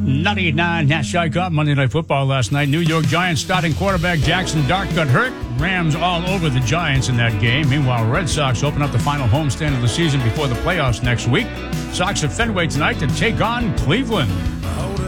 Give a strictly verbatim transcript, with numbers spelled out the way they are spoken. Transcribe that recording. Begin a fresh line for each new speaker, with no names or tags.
ninety-nine National Cup Monday Night Football last night. New York Giants starting quarterback Jackson Dart got hurt. Rams all over the Giants in that game. Meanwhile, Red Sox open up the final homestand of the season before the playoffs next week. Sox at Fenway tonight to take on Cleveland.